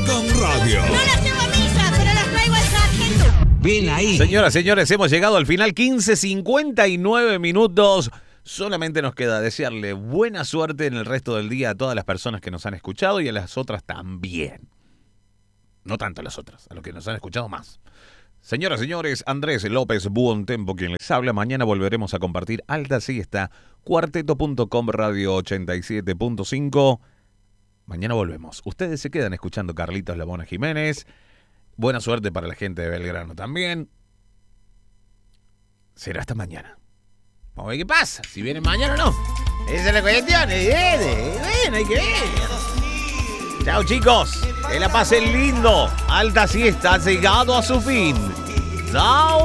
Radio. No las llevo a misa, pero las traigo al sargento. Bien ahí. Señoras, señores, hemos llegado al final. 15:59 minutos. Solamente nos queda desearle buena suerte en el resto del día a todas las personas que nos han escuchado y a las otras también. No tanto a las otras, a los que nos han escuchado más. Señoras, señores, Andrés López Buontempo quien les habla. Mañana volveremos a compartir Alta Siesta, Cuarteto.com, Radio 87.5. Mañana volvemos. Ustedes se quedan escuchando Carlitos Labona Jiménez. Buena suerte para la gente de Belgrano también. Será hasta mañana. Vamos a ver qué pasa, si vienen mañana o no. Esa es la cuestión. Bueno, hay que ver. Chao, chicos. Que la pasen lindo. Alta Siesta ha llegado a su fin. Chao.